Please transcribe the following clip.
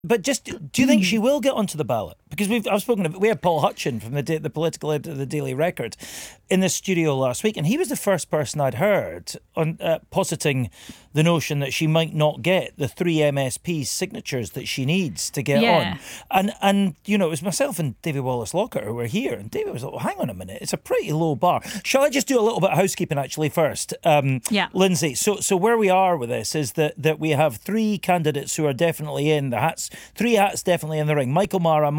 But just, do you think she will get onto the ballot? Because we had Paul Hutchin from the political editor of the Daily Record in the studio last week, and he was the first person I'd heard on positing the notion that she might not get the 3 MSP signatures that she needs to get on. And you know, it was myself and David Wallace-Lockett who were here, and David was like, well, hang on a minute, it's a pretty low bar. Shall I just do a little bit of housekeeping actually first? Lindsay, so where we are with this is that we have 3 candidates who are definitely in the hats, 3 hats definitely in the ring. Michael Mara,